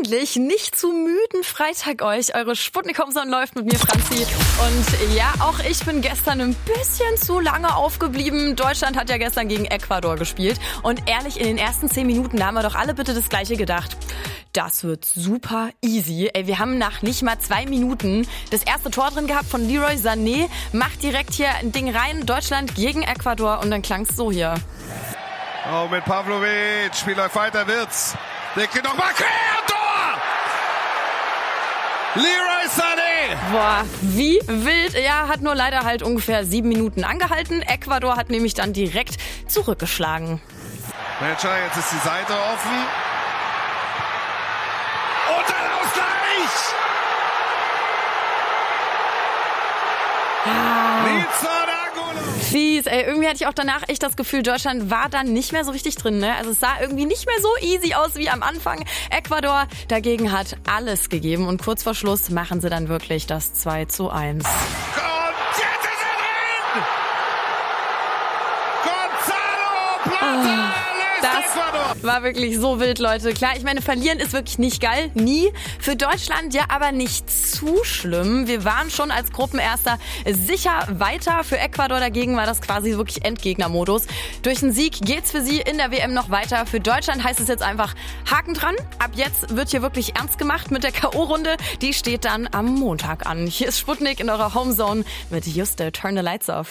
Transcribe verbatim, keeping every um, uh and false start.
endlich nicht zu müden Freitag euch. Eure Sputnik-Homezone läuft mit mir, Franzi. Und ja, auch ich bin gestern ein bisschen zu lange aufgeblieben. Deutschland hat ja gestern gegen Ecuador gespielt. Und ehrlich, in den ersten zehn Minuten, da haben wir doch alle bitte das Gleiche gedacht. Das wird super easy. Ey, wir haben nach nicht mal zwei Minuten das erste Tor drin gehabt von Leroy Sané. Macht direkt hier ein Ding rein. Deutschland gegen Ecuador. Und dann klang's so hier. Oh, mit Pavlovic. Spiel läuft weiter, Wirtz. Decke nochmal quer, Tor! Leroy Sané! Boah, wie wild. Ja, hat nur leider halt ungefähr sieben Minuten angehalten. Ecuador hat nämlich dann direkt zurückgeschlagen. Manager, jetzt ist die Seite offen. Und ein Ausgleich! Ah. Nizza Angulo! Fies, ey. Irgendwie hatte ich auch danach echt das Gefühl, Deutschland war dann nicht mehr so richtig drin, ne? Also es sah irgendwie nicht mehr so easy aus wie am Anfang. Ecuador dagegen hat alles gegeben und kurz vor Schluss machen sie dann wirklich das zwei zu eins. Und jetzt ist er drin! Gonzalo Plata! Ah. Das war wirklich so wild, Leute. Klar, ich meine, verlieren ist wirklich nicht geil. Nie. Für Deutschland ja aber nicht zu schlimm. Wir waren schon als Gruppenerster sicher weiter. Für Ecuador dagegen war das quasi wirklich Endgegnermodus. Durch den Sieg geht's für sie in der W M noch weiter. Für Deutschland heißt es jetzt einfach Haken dran. Ab jetzt wird hier wirklich ernst gemacht mit der K O-Runde. Die steht dann am Montag an. Hier ist Sputnik in eurer Homezone mit Juste Turn the Lights Off.